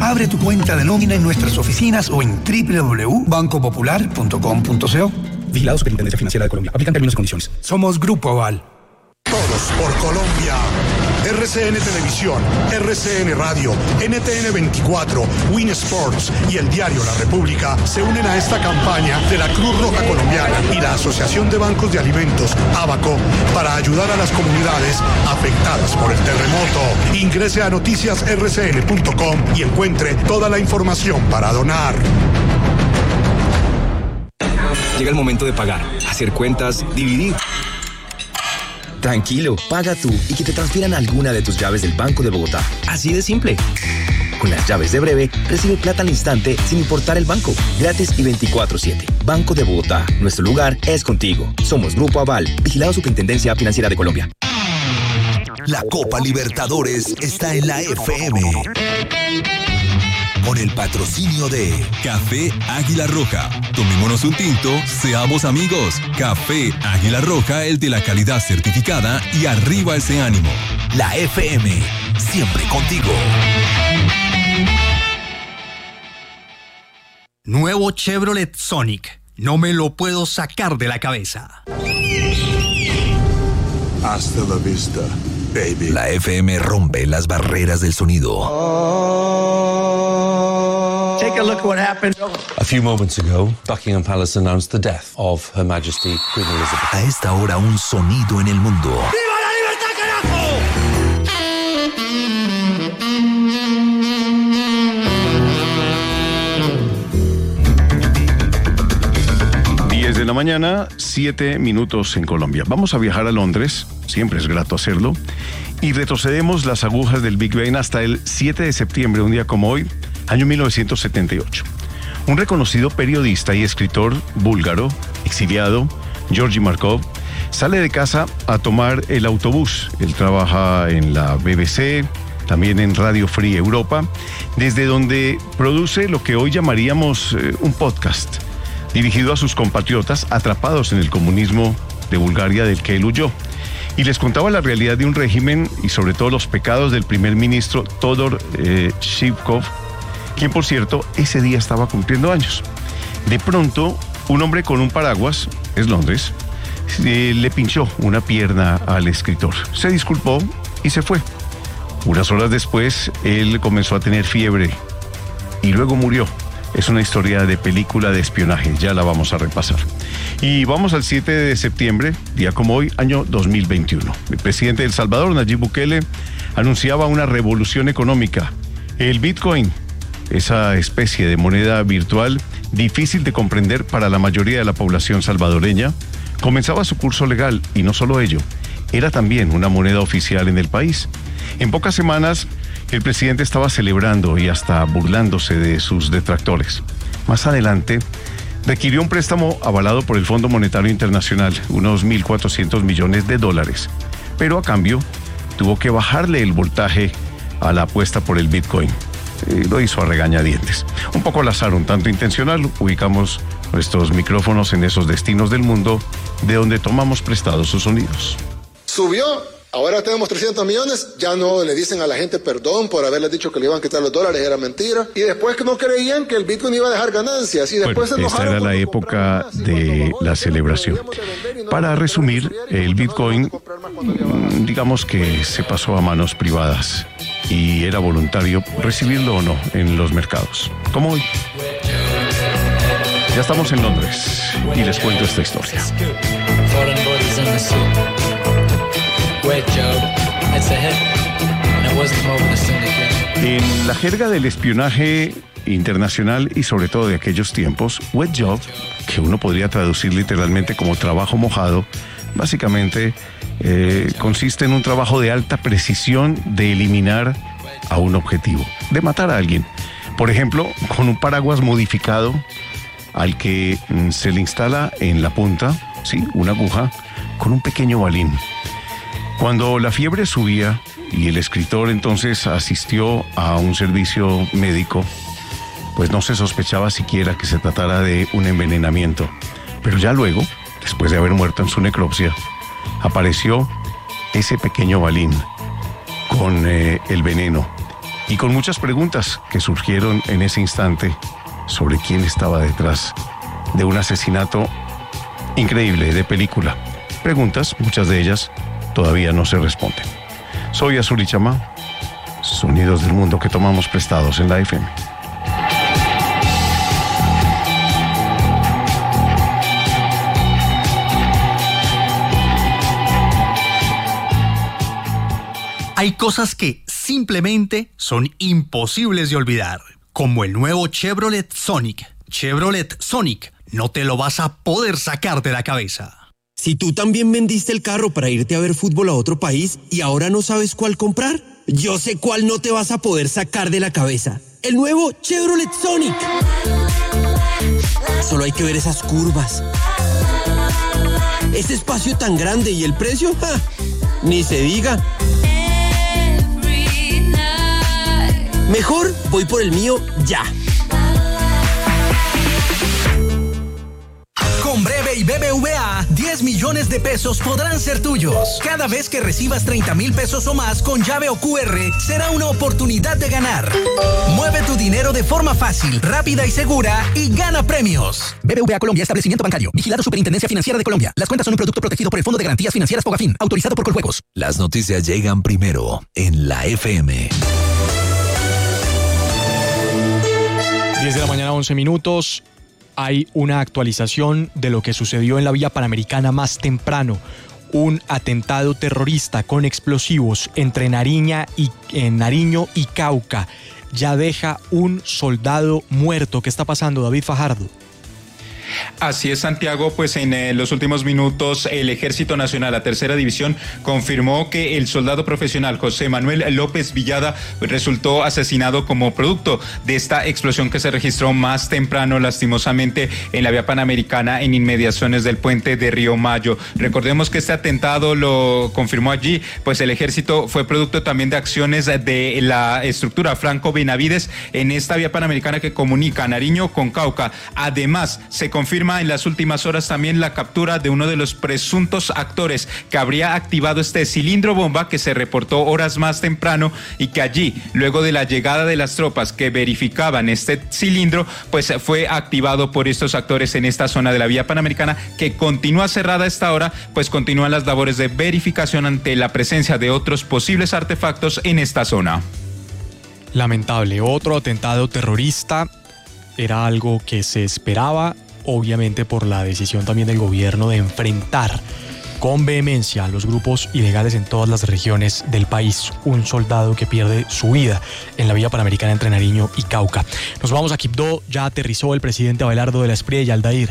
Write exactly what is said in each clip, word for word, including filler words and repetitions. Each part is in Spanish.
Abre tu cuenta de nómina en nuestras oficinas o en doble u doble u doble u punto banco popular punto com punto co. Vigilado Superintendencia Financiera de Colombia. Aplican términos y condiciones. Somos Grupo Aval. Todos por Colombia. R C N Televisión, R C N Radio, N T N veinticuatro, Win Sports y el diario La República se unen a esta campaña de la Cruz Roja Colombiana y la Asociación de Bancos de Alimentos, ABACO, para ayudar a las comunidades afectadas por el terremoto. Ingrese a noticias r c n punto com y encuentre toda la información para donar. Llega el momento de pagar, hacer cuentas, dividir. Tranquilo, paga tú y que te transfieran alguna de tus llaves del Banco de Bogotá. Así de simple. Con las llaves de Breve, recibe plata al instante sin importar el banco. Gratis y veinticuatro siete. Banco de Bogotá. Nuestro lugar es contigo. Somos Grupo Aval. Vigilado Superintendencia Financiera de Colombia. La Copa Libertadores está en la F M. Con el patrocinio de Café Águila Roja. Tomémonos un tinto, seamos amigos. Café Águila Roja, el de la calidad certificada y arriba ese ánimo. La F M, siempre contigo. Nuevo Chevrolet Sonic. No me lo puedo sacar de la cabeza. Hasta la vista, baby. La F M rompe las barreras del sonido. Take a look at what happened. A few moments ago, Buckingham Palace announced the death of Her Majesty Queen Elizabeth. A esta hora, un sonido en el mundo. ¡Viva la libertad, carajo! diez de la mañana, siete minutos en Colombia. Vamos a viajar a Londres, siempre es grato hacerlo, y retrocedemos las agujas del Big Bang hasta el siete de septiembre, un día como hoy, año mil novecientos setenta y ocho. Un reconocido periodista y escritor búlgaro, exiliado, Georgi Markov, sale de casa a tomar el autobús. Él trabaja en la B B C, también en Radio Free Europa, desde donde produce lo que hoy llamaríamos eh, un podcast, dirigido a sus compatriotas atrapados en el comunismo de Bulgaria del que él huyó. Y les contaba la realidad de un régimen y sobre todo los pecados del primer ministro Todor eh, Zhivkov, quien por cierto ese día estaba cumpliendo años. De pronto, un hombre con un paraguas, es Londres, eh, le pinchó una pierna al escritor. Se disculpó y se fue. Unas horas después, él comenzó a tener fiebre y luego murió. Es una historia de película de espionaje, ya la vamos a repasar. Y vamos al siete de septiembre, día como hoy, año dos mil veintiuno. El presidente de El Salvador, Nayib Bukele, anunciaba una revolución económica. El Bitcoin, esa especie de moneda virtual difícil de comprender para la mayoría de la población salvadoreña, comenzaba su curso legal y no solo ello, era también una moneda oficial en el país. En pocas semanas, el presidente estaba celebrando y hasta burlándose de sus detractores. Más adelante, requirió un préstamo avalado por el Fondo Monetario Internacional, unos mil cuatrocientos millones de dólares, pero a cambio tuvo que bajarle el voltaje a la apuesta por el Bitcoin. Eh, lo hizo a regañadientes. Un poco al azar, un tanto intencional, ubicamos nuestros micrófonos en esos destinos del mundo de donde tomamos prestados sus sonidos. Subió, ahora tenemos trescientos millones, ya no le dicen a la gente perdón por haberles dicho que le iban a quitar los dólares, era mentira, y después que no creían que el Bitcoin iba a dejar ganancias, y después bueno, se enojaron. esta era la época de la celebración. Para resumir, el Bitcoin, digamos que se pasó a manos privadas y era voluntario recibirlo o no en los mercados, como hoy. Ya estamos en Londres y les cuento esta historia. En la jerga del espionaje internacional y sobre todo de aquellos tiempos, wet job, que uno podría traducir literalmente como trabajo mojado, básicamente eh, consiste en un trabajo de alta precisión de eliminar a un objetivo, de matar a alguien. Por ejemplo, con un paraguas modificado al que mm, se le instala en la punta, sí, una aguja, con un pequeño balín. Cuando la fiebre subía y el escritor entonces asistió a un servicio médico, pues no se sospechaba siquiera que se tratara de un envenenamiento. Pero ya luego, después de haber muerto en su necropsia, apareció ese pequeño balín con eh, el veneno y con muchas preguntas que surgieron en ese instante sobre quién estaba detrás de un asesinato increíble de película. Preguntas, muchas de ellas todavía no se responden. Soy Azul y Chamá, sonidos del mundo que tomamos prestados en la F M. Hay cosas que simplemente son imposibles de olvidar, como el nuevo Chevrolet Sonic. Chevrolet Sonic, no te lo vas a poder sacar de la cabeza. Si tú también vendiste el carro para irte a ver fútbol a otro país y ahora no sabes cuál comprar, yo sé cuál no te vas a poder sacar de la cabeza. El nuevo Chevrolet Sonic. Solo hay que ver esas curvas. Ese espacio tan grande y el precio, ¡ja! Ni se diga. Mejor voy por el mío ya. Con Breve y B B V A, diez millones de pesos podrán ser tuyos. Cada vez que recibas treinta mil pesos o más con llave o Q R, será una oportunidad de ganar. Mueve tu dinero de forma fácil, rápida y segura y gana premios. B B V A Colombia, establecimiento bancario. Vigilado Superintendencia Financiera de Colombia. Las cuentas son un producto protegido por el Fondo de Garantías Financieras Fogafín, autorizado por Coljuegos. Las noticias llegan primero en la F M. diez de la mañana, once minutos. Hay una actualización de lo que sucedió en la vía panamericana más temprano. Un atentado terrorista con explosivos entre Nariña y, en Nariño y Cauca. Ya deja un soldado muerto. ¿Qué está pasando, David Fajardo? Así es, Santiago, pues en eh, los últimos minutos el Ejército Nacional, la tercera división, confirmó que el soldado profesional José Manuel López Villada resultó asesinado como producto de esta explosión que se registró más temprano, lastimosamente, en la vía panamericana en inmediaciones del puente de Río Mayo. Recordemos que este atentado lo confirmó allí, pues el Ejército fue producto también de acciones de la estructura Franco Benavides en esta vía panamericana que comunica Nariño con Cauca. Además, se confirma en las últimas horas también la captura de uno de los presuntos actores que habría activado este cilindro bomba que se reportó horas más temprano y que allí, luego de la llegada de las tropas que verificaban este cilindro, pues fue activado por estos actores en esta zona de la vía panamericana que continúa cerrada a esta hora, pues continúan las labores de verificación ante la presencia de otros posibles artefactos en esta zona. Lamentable, otro atentado terrorista. Era algo que se esperaba, obviamente por la decisión también del gobierno de enfrentar con vehemencia a los grupos ilegales en todas las regiones del país. Un soldado que pierde su vida en la vía panamericana entre Nariño y Cauca. Nos vamos a Quibdó, ya aterrizó el presidente Abelardo de la Espriella y Aldair.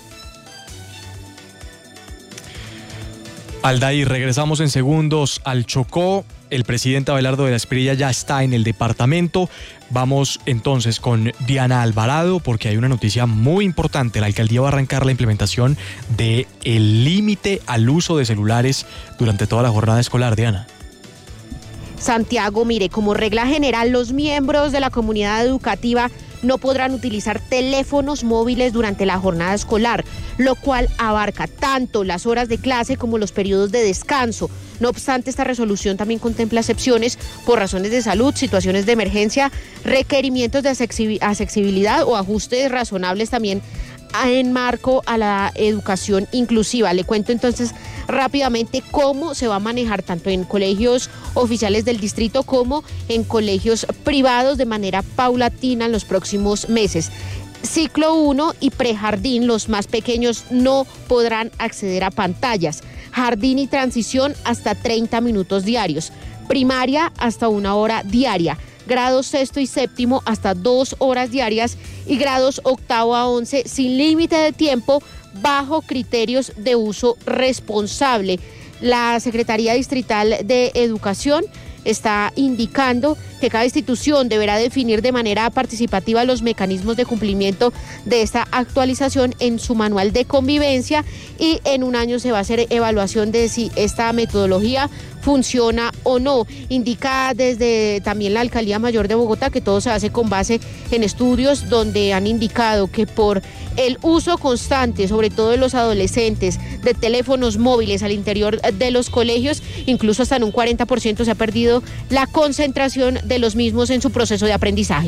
Aldair, regresamos en segundos al Chocó. El presidente Abelardo de la Espriella ya está en el departamento. Vamos entonces con Diana Alvarado porque hay una noticia muy importante. La alcaldía va a arrancar la implementación del límite al uso de celulares durante toda la jornada escolar. Diana. Santiago, mire, como regla general, los miembros de la comunidad educativa no podrán utilizar teléfonos móviles durante la jornada escolar, lo cual abarca tanto las horas de clase como los periodos de descanso. No obstante, esta resolución también contempla excepciones por razones de salud, situaciones de emergencia, requerimientos de accesibilidad o ajustes razonables también en marco a la educación inclusiva. Le cuento entonces rápidamente cómo se va a manejar tanto en colegios oficiales del distrito como en colegios privados de manera paulatina en los próximos meses. Ciclo uno y prejardín, los más pequeños no podrán acceder a pantallas. Jardín y transición hasta treinta minutos diarios. Primaria hasta una hora diaria. Grados sexto y séptimo hasta dos horas diarias y grados octavo a once sin límite de tiempo bajo criterios de uso responsable. La Secretaría Distrital de Educación está indicando que cada institución deberá definir de manera participativa los mecanismos de cumplimiento de esta actualización en su manual de convivencia y en un año se va a hacer evaluación de si esta metodología funciona o no. Indica desde también la Alcaldía Mayor de Bogotá que todo se hace con base en estudios donde han indicado que por el uso constante, sobre todo de los adolescentes, de teléfonos móviles al interior de los colegios, incluso hasta en un cuarenta por ciento se ha perdido la concentración de los mismos en su proceso de aprendizaje.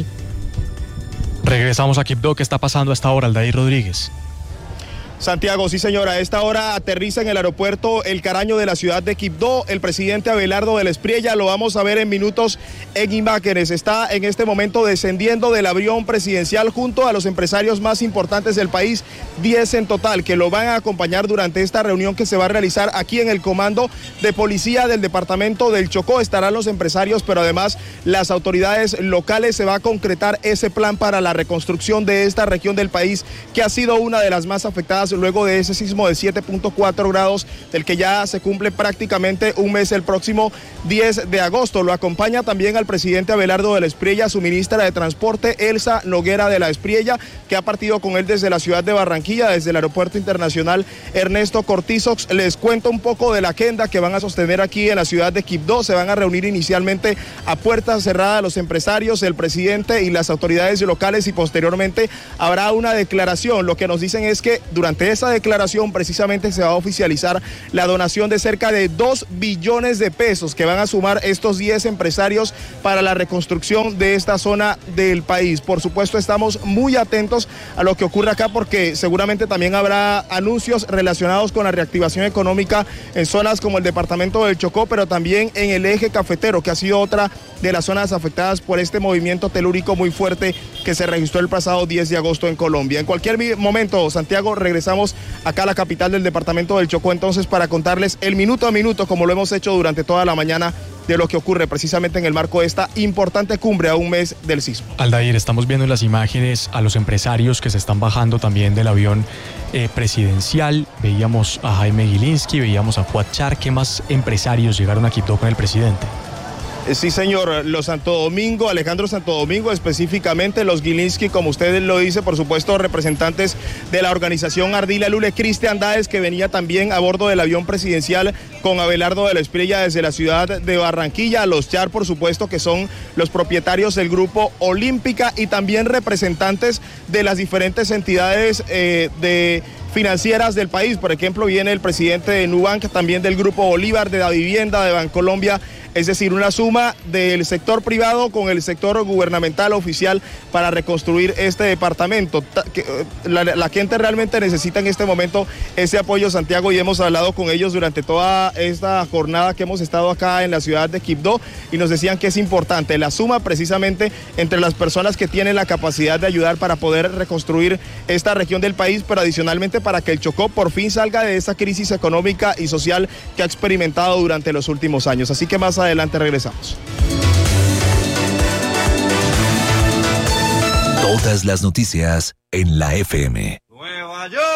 Regresamos a Quibdó. ¿Qué está pasando a esta hora, Aldair Rodríguez? Santiago, sí señora, a esta hora aterriza en el aeropuerto El Caraño de la ciudad de Quibdó el presidente Abelardo de la Espriella. Lo vamos a ver en minutos en imágenes. Está en este momento descendiendo del avión presidencial junto a los empresarios más importantes del país, diez en total, que lo van a acompañar durante esta reunión que se va a realizar aquí en el Comando de Policía del Departamento del Chocó. Estarán los empresarios, pero además las autoridades locales. Se va a concretar ese plan para la reconstrucción de esta región del país, que ha sido una de las más afectadas luego de ese sismo de siete punto cuatro grados, del que ya se cumple prácticamente un mes el próximo diez de agosto. Lo acompaña también al presidente Abelardo de la Espriella, su ministra de Transporte, Elsa Noguera de la Espriella, que ha partido con él desde la ciudad de Barranquilla, desde el Aeropuerto Internacional Ernesto Cortizox. Les cuento un poco de la agenda que van a sostener aquí en la ciudad de Quibdó. Se van a reunir inicialmente a puertas cerradas los empresarios, el presidente y las autoridades locales, y posteriormente habrá una declaración. Lo que nos dicen es que durante esa declaración precisamente se va a oficializar la donación de cerca de dos billones de pesos que van a sumar estos diez empresarios para la reconstrucción de esta zona del país. Por supuesto, estamos muy atentos a lo que ocurre acá, porque seguramente también habrá anuncios relacionados con la reactivación económica en zonas como el departamento del Chocó, pero también en el eje cafetero, que ha sido otra de las zonas afectadas por este movimiento telúrico muy fuerte que se registró el pasado diez de agosto en Colombia. En cualquier momento, Santiago, regresamos acá a la capital del departamento del Chocó entonces para contarles el minuto a minuto, como lo hemos hecho durante toda la mañana, de lo que ocurre precisamente en el marco de esta importante cumbre a un mes del sismo. Aldair, estamos viendo en las imágenes a los empresarios que se están bajando también del avión eh, presidencial. Veíamos a Jaime Gilinski, veíamos a Fuad Char. ¿Qué más empresarios llegaron a Quibdó con el presidente? Sí, señor, los Santo Domingo, Alejandro Santo Domingo específicamente, los Gilinski, como usted lo dice, por supuesto, representantes de la organización Ardila Lule, Cristian Dáez, que venía también a bordo del avión presidencial con Abelardo de la Espriella desde la ciudad de Barranquilla, los Char, por supuesto, que son los propietarios del grupo Olímpica, y también representantes de las diferentes entidades eh, de financieras del país. Por ejemplo, viene el presidente de Nubank, también del Grupo Bolívar, de la Vivienda, de Bancolombia, es decir, una suma del sector privado con el sector gubernamental oficial para reconstruir este departamento. La, la gente realmente necesita en este momento ese apoyo, Santiago, y hemos hablado con ellos durante toda esta jornada que hemos estado acá en la ciudad de Quibdó, y nos decían que es importante la suma precisamente entre las personas que tienen la capacidad de ayudar para poder reconstruir esta región del país, pero adicionalmente para que el Chocó por fin salga de esa crisis económica y social que ha experimentado durante los últimos años. Así que más adelante regresamos. Todas las noticias en la F M. Nueva York.